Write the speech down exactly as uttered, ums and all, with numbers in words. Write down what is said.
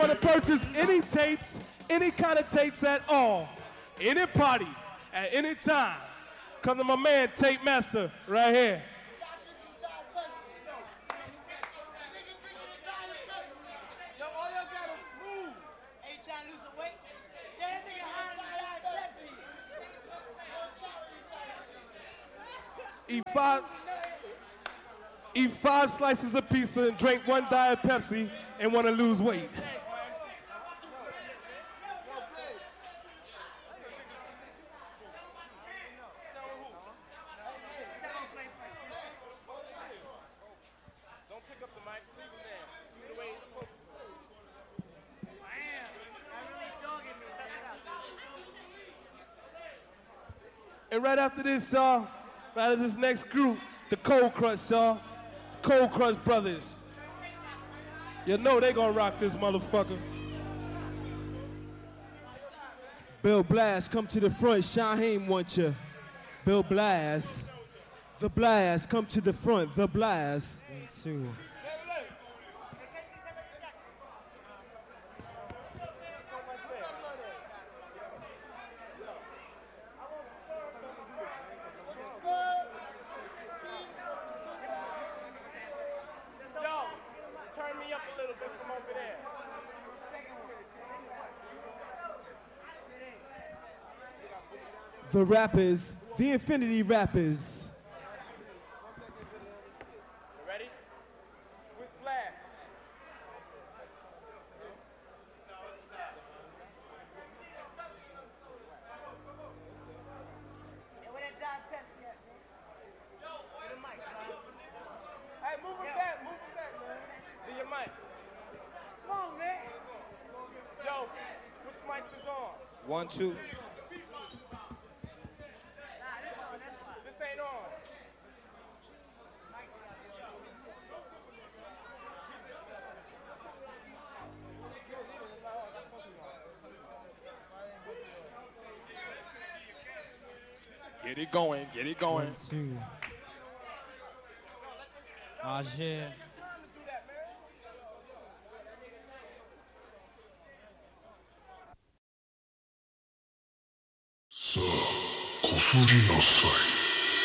Want to purchase any tapes, any kind of tapes at all, any party, at any time, come to my man Tape Master right here. Eat five, eat five slices of pizza and drink one Diet Pepsi and want to lose weight. And right after this, y'all, right after this next group, the Cold Crush, y'all. Cold Crush Brothers. You know they gonna rock this motherfucker. Bill Blast, come to the front. Shaheem wants you. Bill Blast. The Blast, come to the front. The Blast. One, two. The Rappers, the Infinity Rappers. You ready? With Flash. Hey, move it back, move it back, man. Do your mic. Come on, man. Yo, which mics is on? One, two. Get it going, get it going. One, two. Ah, shit. Sa a, こすりなさい。